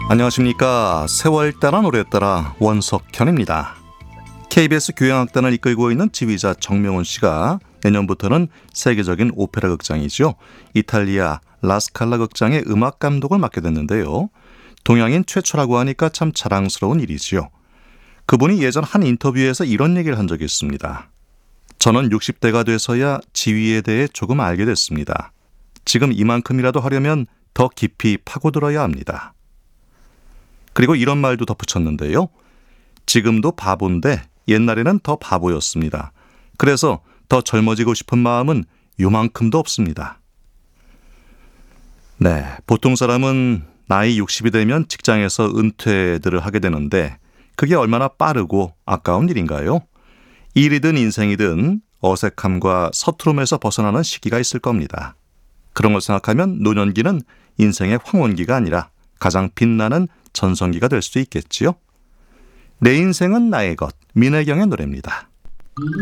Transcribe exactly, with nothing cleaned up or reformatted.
안녕하십니까. 세월 따라 노래 따라 원석현입니다. 케이비에스 교향악단을 이끌고 있는 지휘자 정명훈 씨가 내년부터는 세계적인 오페라 극장이죠. 이탈리아 라스칼라 극장의 음악 감독을 맡게 됐는데요. 동양인 최초라고 하니까 참 자랑스러운 일이지요. 그분이 예전 한 인터뷰에서 이런 얘기를 한 적이 있습니다. 저는 육십 대가 돼서야 지휘에 대해 조금 알게 됐습니다. 지금 이만큼이라도 하려면 더 깊이 파고들어야 합니다. 그리고 이런 말도 덧붙였는데요. 지금도 바본데 옛날에는 더 바보였습니다. 그래서 더 젊어지고 싶은 마음은 요만큼도 없습니다. 네, 보통 사람은 나이 육십이 되면 직장에서 은퇴들을 하게 되는데 그게 얼마나 빠르고 아까운 일인가요? 일이든 인생이든 어색함과 서투름에서 벗어나는 시기가 있을 겁니다. 그런 걸 생각하면 노년기는 인생의 황혼기가 아니라 가장 빛나는 전성기가 될 수도 있겠지요. 내 인생은 나의 것, 민혜경의 노래입니다.